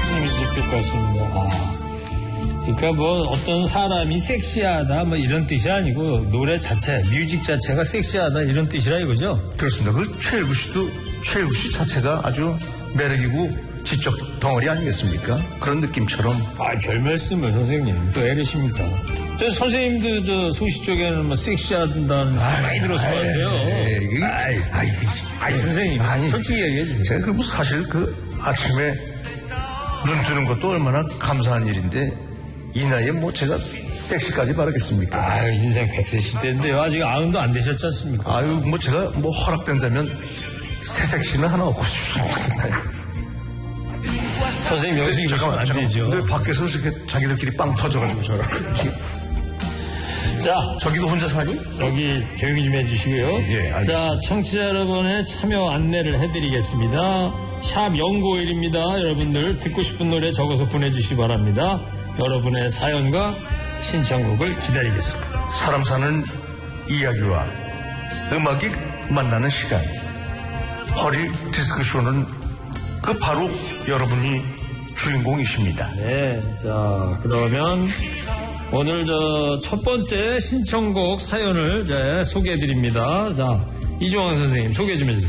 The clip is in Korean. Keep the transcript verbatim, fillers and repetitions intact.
선생님이 직접 갔습니다. 아. 그러니까 뭐 어떤 사람이 섹시하다 뭐 이런 뜻이 아니고 노래 자체, 뮤직 자체가 섹시하다 이런 뜻이라 이거죠? 그렇습니다. 그 최일구 씨도 최일구 씨 자체가 아주 매력이고 지적 덩어리 아니겠습니까? 그런 느낌처럼. 아, 별 말씀을 선생님. 또 애르십니까? 저 선생님도 저 소시 쪽에는 뭐 섹시하다는 말 많이 들었을 것 같아요. 에이, 아이, 아이, 아이, 선생님. 아니, 솔직히 얘기해 주세요. 제가 그 사실 그 아침에 눈 뜨는 것도 얼마나 감사한 일인데 이 나이에 뭐 제가 섹시까지 바라겠습니까? 아유, 인생 백 세 시대인데요. 아직 아흔도 안 되셨지 않습니까? 아유, 뭐 제가 뭐 허락된다면 새 섹시는 하나 얻고 싶습니다. 선생님 여기서 이러시면 안 되죠. 근데 밖에서 이렇게 자기들끼리 빵 터져가지고 저랑. 자, 저기도 혼자 사니? 여기 조용히 좀 해주시고요. 예, 알겠습니다. 자, 청취자 여러분의 참여 안내를 해드리겠습니다. 샵 영구오일입니다. 여러분들 듣고 싶은 노래 적어서 보내주시기 바랍니다. 여러분의 사연과 신청곡을 기다리겠습니다. 사람 사는 이야기와 음악이 만나는 시간. 허리 디스크쇼는 그 바로 여러분이 주인공이십니다. 네, 자, 그러면 오늘 저 첫 번째 신청곡 사연을 이제 소개해드립니다. 자, 이종환 선생님 소개 좀 해주세요.